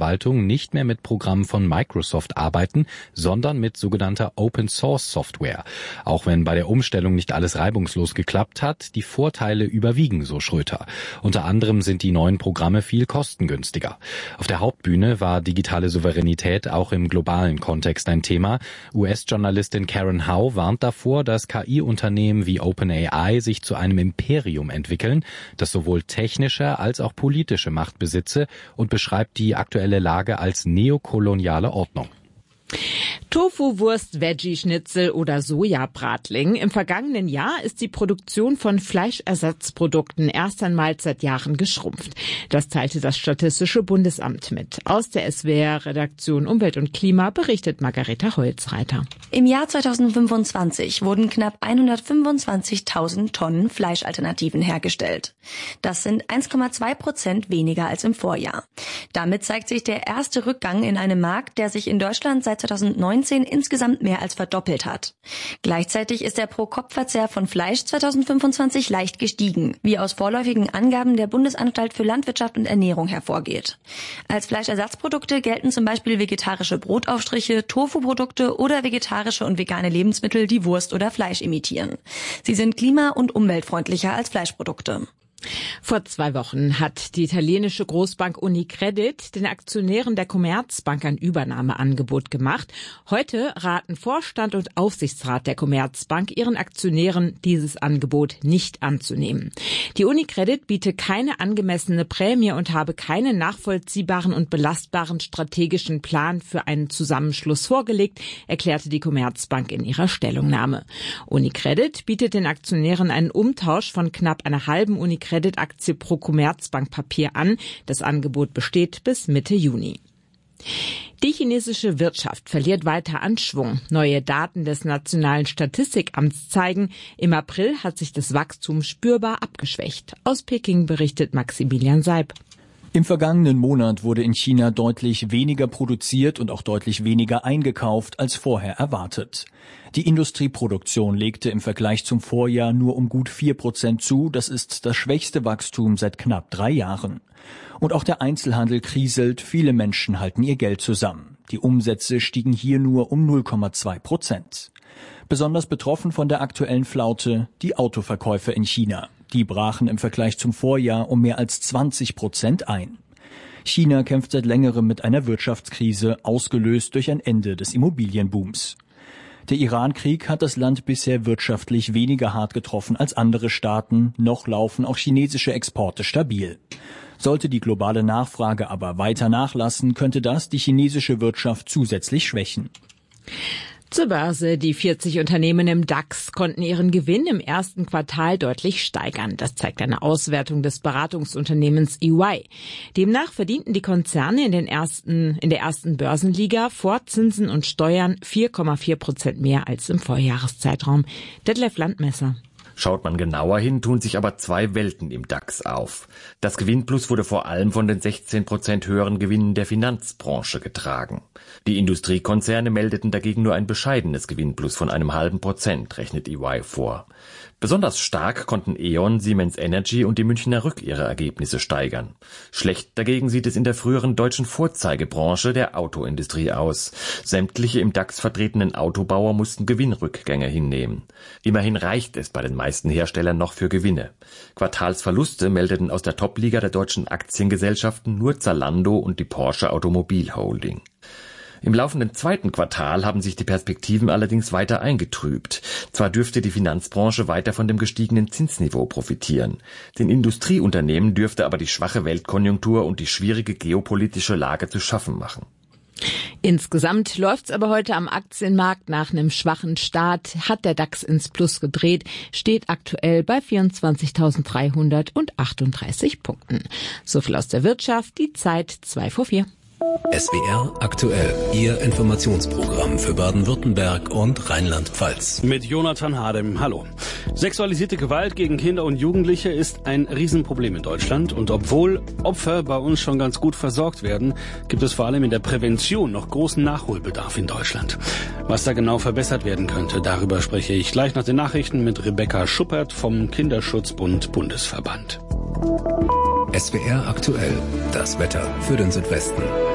Verwaltung nicht mehr mit Programmen von Microsoft arbeiten, sondern mit sogenannter Open-Source-Software. Auch wenn bei der Umstellung nicht alles reibungslos geklappt hat, die Vorteile überwiegen, so Schröter. Unter anderem sind die neuen Programme viel kostengünstiger. Auf der Hauptbühne war digitale Souveränität auch im globalen Kontext ein Thema. US-Journalistin Karen Howe warnt davor, dass KI-Unternehmen wie OpenAI sich zu einem Imperium entwickeln, das sowohl technische als auch politische Macht besitze, und beschreibt die aktuelle Lage als neokoloniale Ordnung. Tofu, Wurst, Veggie-Schnitzel oder Sojabratling. Im vergangenen Jahr ist die Produktion von Fleischersatzprodukten erst einmal seit Jahren geschrumpft. Das teilte das Statistische Bundesamt mit. Aus der SWR-Redaktion Umwelt und Klima berichtet Margareta Holzreiter. Im Jahr 2025 wurden knapp 125.000 Tonnen Fleischalternativen hergestellt. Das sind 1,2% weniger als im Vorjahr. Damit zeigt sich der erste Rückgang in einem Markt, der sich in Deutschland seit 2019 insgesamt mehr als verdoppelt hat. Gleichzeitig ist der Pro-Kopf-Verzehr von Fleisch 2025 leicht gestiegen, wie aus vorläufigen Angaben der Bundesanstalt für Landwirtschaft und Ernährung hervorgeht. Als Fleischersatzprodukte gelten zum Beispiel vegetarische Brotaufstriche, Tofu-Produkte oder vegetarische und vegane Lebensmittel, die Wurst oder Fleisch imitieren. Sie sind klima- und umweltfreundlicher als Fleischprodukte. Vor 2 Wochen hat die italienische Großbank Unicredit den Aktionären der Commerzbank ein Übernahmeangebot gemacht. Heute raten Vorstand und Aufsichtsrat der Commerzbank ihren Aktionären, dieses Angebot nicht anzunehmen. Die Unicredit biete keine angemessene Prämie und habe keinen nachvollziehbaren und belastbaren strategischen Plan für einen Zusammenschluss vorgelegt, erklärte die Commerzbank in ihrer Stellungnahme. Unicredit bietet den Aktionären einen Umtausch von knapp einer halben Unicredit Aktie pro Commerzbankpapier an. Das Angebot besteht bis Mitte Juni. Die chinesische Wirtschaft verliert weiter an Schwung. Neue Daten des Nationalen Statistikamts zeigen, im April hat sich das Wachstum spürbar abgeschwächt. Aus Peking berichtet Maximilian Seib. Im vergangenen Monat wurde in China deutlich weniger produziert und auch deutlich weniger eingekauft als vorher erwartet. Die Industrieproduktion legte im Vergleich zum Vorjahr nur um gut 4% zu. Das ist das schwächste Wachstum seit knapp 3 Jahren. Und auch der Einzelhandel kriselt. Viele Menschen halten ihr Geld zusammen. Die Umsätze stiegen hier nur um 0,2%. Besonders betroffen von der aktuellen Flaute die Autoverkäufe in China. Die brachen im Vergleich zum Vorjahr um mehr als 20% ein. China kämpft seit längerem mit einer Wirtschaftskrise, ausgelöst durch ein Ende des Immobilienbooms. Der Iran-Krieg hat das Land bisher wirtschaftlich weniger hart getroffen als andere Staaten. Noch laufen auch chinesische Exporte stabil. Sollte die globale Nachfrage aber weiter nachlassen, könnte das die chinesische Wirtschaft zusätzlich schwächen. Zur Börse. Die 40 Unternehmen im DAX konnten ihren Gewinn im ersten Quartal deutlich steigern. Das zeigt eine Auswertung des Beratungsunternehmens EY. Demnach verdienten die Konzerne in der ersten Börsenliga vor Zinsen und Steuern 4,4% mehr als im Vorjahreszeitraum. Detlef Landmesser. Schaut man genauer hin, tun sich aber 2 Welten im DAX auf. Das Gewinnplus wurde vor allem von den 16% höheren Gewinnen der Finanzbranche getragen. Die Industriekonzerne meldeten dagegen nur ein bescheidenes Gewinnplus von 0,5%, rechnet EY vor. Besonders stark konnten E.ON, Siemens Energy und die Münchner Rück ihre Ergebnisse steigern. Schlecht dagegen sieht es in der früheren deutschen Vorzeigebranche der Autoindustrie aus. Sämtliche im DAX vertretenen Autobauer mussten Gewinnrückgänge hinnehmen. Immerhin reicht es bei den meisten Herstellern noch für Gewinne. Quartalsverluste meldeten aus der Top-Liga der deutschen Aktiengesellschaften nur Zalando und die Porsche Automobil Holding. Im laufenden 2. Quartal haben sich die Perspektiven allerdings weiter eingetrübt. Zwar dürfte die Finanzbranche weiter von dem gestiegenen Zinsniveau profitieren. Den Industrieunternehmen dürfte aber die schwache Weltkonjunktur und die schwierige geopolitische Lage zu schaffen machen. Insgesamt läuft's aber heute am Aktienmarkt. Nach einem schwachen Start hat der DAX ins Plus gedreht, steht aktuell bei 24.338 Punkten. So viel aus der Wirtschaft, die Zeit 3:45. SWR aktuell, Ihr Informationsprogramm für Baden-Württemberg und Rheinland-Pfalz. Mit Jonathan Hadem, hallo. Sexualisierte Gewalt gegen Kinder und Jugendliche ist ein Riesenproblem in Deutschland. Und obwohl Opfer bei uns schon ganz gut versorgt werden, gibt es vor allem in der Prävention noch großen Nachholbedarf in Deutschland. Was da genau verbessert werden könnte, darüber spreche ich gleich nach den Nachrichten mit Rebecca Schuppert vom Kinderschutzbund Bundesverband. SWR aktuell, das Wetter für den Südwesten.